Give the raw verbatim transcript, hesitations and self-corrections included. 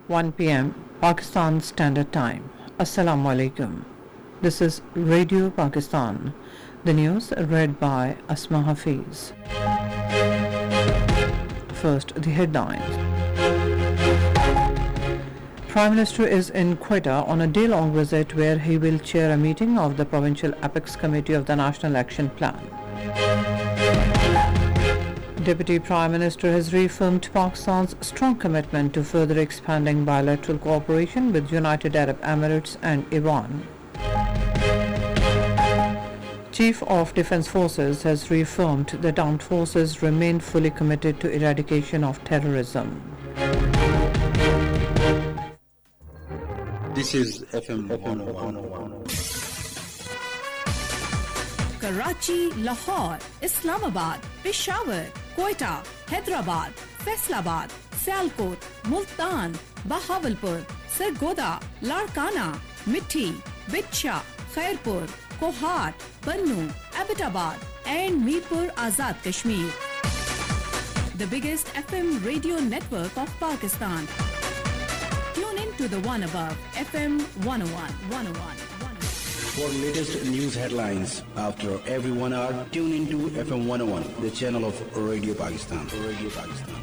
one p m Pakistan Standard Time. Assalamu alaikum. This is Radio Pakistan. The news read by Asma Hafiz. First, the headlines. Prime Minister is in Quetta on a day-long visit where he will chair a meeting of the Provincial Apex Committee of the National Action Plan. Deputy Prime Minister has reaffirmed Pakistan's strong commitment to further expanding bilateral cooperation with United Arab Emirates and Iran. Chief of Defence Forces has reaffirmed that armed forces remain fully committed to eradication of terrorism. This is F M one oh one. Karachi, Lahore, Islamabad, Peshawar, Quetta, Hyderabad, Faisalabad, Sialkot, Multan, Bahawalpur, Sargodha, Larkana, Mithi, Bitcha, Khairpur, Kohat, Bannu, Abbottabad and Mirpur Azad Kashmir. The biggest F M radio network of Pakistan. Tune in to the one above, F M one oh one, one oh one. For latest news headlines after every one hour, tune into F M one oh one, the channel of Radio Pakistan. Radio Pakistan.